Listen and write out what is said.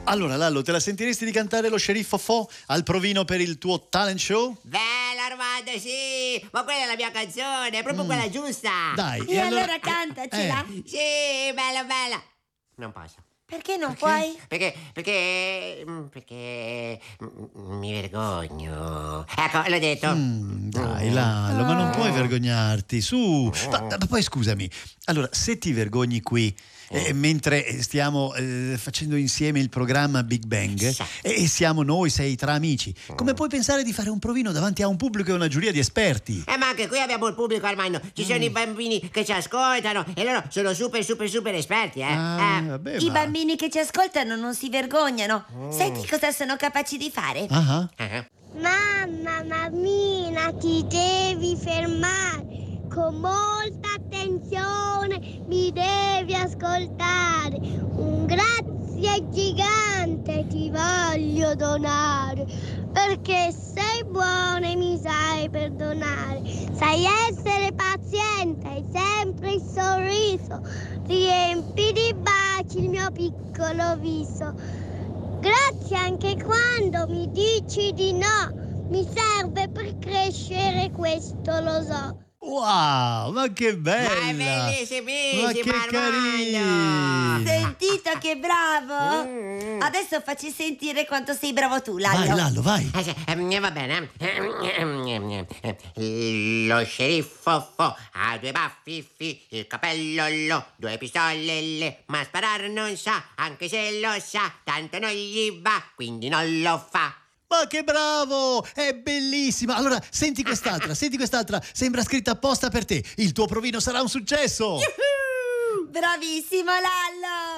Allora, Lallo, te la sentiresti di cantare lo sceriffo Fo al provino per il tuo talent show? Bella Armando, sì! Ma quella è la mia canzone, è proprio quella giusta! Dai, E allora cantacela. Sì, bella, bella! Non posso. Perché non puoi? Perché mi vergogno. Ecco, l'ho detto. Dai, Lallo, ma non puoi vergognarti, su. Ma poi scusami, allora, se ti vergogni qui mentre stiamo facendo insieme il programma Big Bang e siamo noi sei tra amici, come puoi pensare di fare un provino davanti a un pubblico e una giuria di esperti? Ma anche qui abbiamo il pubblico, Armando. Ci sono i bambini che ci ascoltano e loro sono super esperti, Vabbè, I bambini che ci ascoltano non si vergognano. Senti cosa sono capaci di fare. Mamma, mammina, ti devi fermare. Con molta attenzione mi devi ascoltare. Un grazie gigante ti voglio donare. Perché sei buona e mi sai perdonare. Sai essere paziente, hai sempre il sorriso. Riempi di baci il mio piccolo viso. Grazie anche quando mi dici di no. Mi serve per crescere, questo lo so. Wow, ma che bella! Ma è bellissimissima, Ma che Armando! carina! Sentito che bravo? Adesso facci sentire quanto sei bravo tu, Lallo. Vai, Lallo, vai! Va bene. Lo sceriffo Fo ha due baffi, il capello lo, due pistole le, ma sparare non sa, anche se lo sa, tanto non gli va, quindi non lo fa. Ma che bravo! È bellissima! Allora, senti quest'altra, sembra scritta apposta per te. Il tuo provino sarà un successo! Bravissimo, Lallo!